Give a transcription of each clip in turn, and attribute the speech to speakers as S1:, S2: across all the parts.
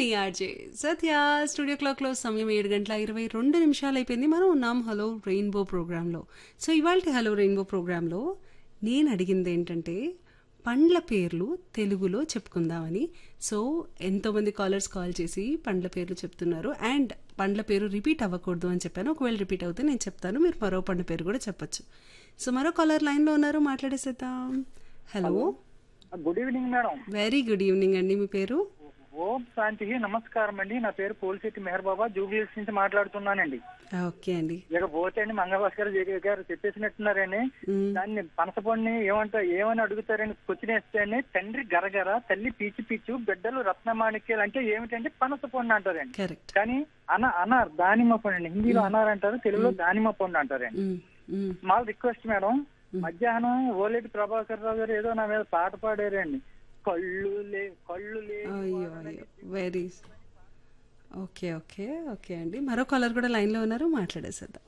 S1: RJ సత్య. Studio క్లాక్లో సమయం 7:22 అయిపోయింది. మనం ఉన్నాం హలో రెయిన్బో ప్రోగ్రాంలో. సో ఇవాళ హలో రెయిన్బో ప్రోగ్రాంలో నేను అడిగింది ఏంటంటే పండ్ల పేర్లు తెలుగులో చెప్పుకుందామని. సో ఎంతోమంది కాలర్స్ కాల్ చేసి పండ్ల పేర్లు చెప్తున్నారు. అండ్ పండ్ల పేరు రిపీట్ అవ్వకూడదు అని చెప్పాను. ఒకవేళ రిపీట్ అవుతే నేను చెప్తాను, మీరు మరో పండ్ల పేరు కూడా చెప్పొచ్చు. సో మరో కాలర్ లైన్లో ఉన్నారు, మాట్లాడేసేద్దాం. Hello,
S2: good evening madam.
S1: Very good evening అండి. మీ పేరు?
S2: ఓం శాంతికి నమస్కారం అండి. నా పేరు పోలిశెట్టి మెహర్ బాబా, జూబ్లీహిల్స్ నుంచి మాట్లాడుతున్నానండి.
S1: ఓకే అండి.
S2: ఇకపోతే అండి మంగళభాస్కర్ గారు చెప్పేసినట్టున్నారని దాన్ని పనసపొడిని ఏమని అడుగుతారని క్వశ్చన్ వేస్తే తండ్రి గరగర, తల్లి పీచు పీచు, బిడ్డలు రత్నమాణిక్యాలు అంటే ఏమిటంటే పనసపొడిని అంటారండి.
S1: కరెక్ట్.
S2: కానీ అనార్ దానిమ్మ పండు అండి. హిందీలో అనార్ అంటారు, తెలుగులో దానిమ్మ పండు అంటారండి. మా రిక్వెస్ట్ మేడం, మధ్యాహ్నం ఓలేటి ప్రభాకర్ రావు గారు ఏదో నా మీద పాట పాడారండి. కళ్ళు
S1: వెరీ ఓకే ఓకే ఓకే అండి. మరో కాలర్ కూడా లైన్లో ఉన్నారు, మాట్లాడేసేద్దాం.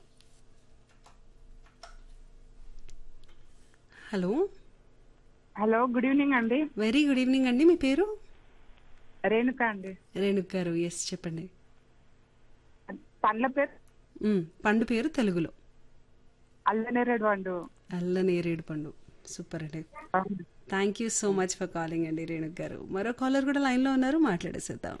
S1: హలో
S3: హలో, గుడ్ ఈవినింగ్ అండి.
S1: వెరీ గుడ్ ఈవినింగ్ అండి. మీ పేరు?
S3: రేణుక అండి.
S1: రేణుక్ గారు, ఎస్ చెప్పండి.
S3: పండ్ల పేరు
S1: పండు పేరు తెలుగులో?
S3: అల్లనేరేడు పండు.
S1: అల్లనేరేడు పండు. సూపర్ అండి. Thank you so much for calling అండి రేణుక్ గారు. మరో కాలర్ కూడా లైన్లో ఉన్నారు, మాట్లాడేసేద్దాం.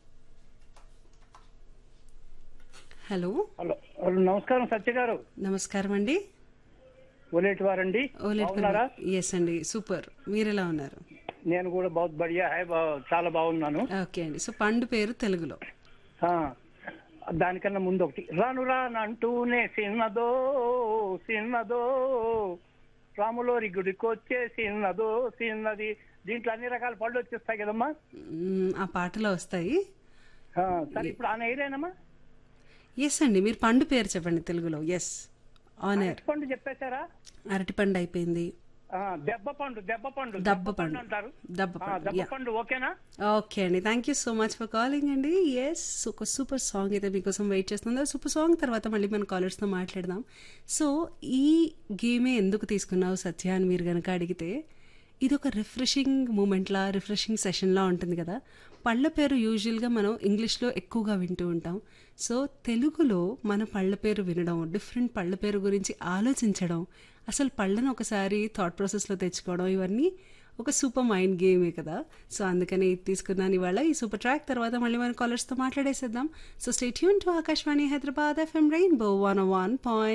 S1: హలో
S2: హలో, నమస్కారం సత్య గారు.
S1: నమస్కారం అండి.
S2: ఓలేటి వారండి.
S1: ఎస్ అండి, సూపర్. మీరు ఎలా ఉన్నారు?
S2: నేను కూడా బహుత్ బడియా హై, చాలా బాగున్నాను.
S1: ఓకే అండి. సో పండు పేరు తెలుగులో?
S2: దానికన్నా ముందు ఒకటి, రాను రానంటూనే చిన్నదో చిన్నదో, రాములోరి గుడికి వచ్చే చిన్నదో చిన్నది. దీంట్లో అన్ని రకాల పళ్ళు వచ్చేస్తాయి కదమ్మా.
S1: ఆ పాటలో వస్తాయి.
S2: సరే, ఇప్పుడు ఆన్ ఎయిరేనమ్మా?
S1: ఎస్ అండి, మీరు పండు పేరు చెప్పండి తెలుగులో. Yes, on air.
S2: పండు చెప్పేశారా?
S1: అరటిపండు అయిపోయింది.
S2: దెబ్బ పండు అంటారు. దెబ్బ పండు. ఓకేనా?
S1: ఓకే అండి, thank you so much for calling అండి. ఎస్, ఒక సూపర్ సాంగ్ అయితే మీకోసం వెయిట్ చేస్తుంది. సూపర్ సాంగ్ తర్వాత మళ్ళీ మన కాలర్స్తో మాట్లాడదాం. సో ఈ గేమే ఎందుకు తీసుకున్నావు సత్య అని మీరు కనుక అడిగితే, ఇది ఒక రిఫ్రెషింగ్ మూమెంట్లా, రిఫ్రెషింగ్ సెషన్లా ఉంటుంది కదా. పళ్ళ పేరు యూజువల్గా మనం ఇంగ్లీష్లో ఎక్కువగా వింటూ ఉంటాం. సో తెలుగులో మన పళ్ళ పేరు వినడం, డిఫరెంట్ పళ్ళ పేరు గురించి ఆలోచించడం, అసలు పళ్ళను ఒకసారి థాట్ ప్రాసెస్లో తెచ్చుకోవడం, ఇవన్నీ ఒక సూపర్ మైండ్ గేమే కదా. సో అందుకని తీసుకున్నాను ఇవాళ. ఈ సూపర్ ట్రాక్ తర్వాత మళ్ళీ మన కాలర్స్తో మాట్లాడేసేద్దాం. So stay tune to Akashvani Hyderabad FM rainbow 101.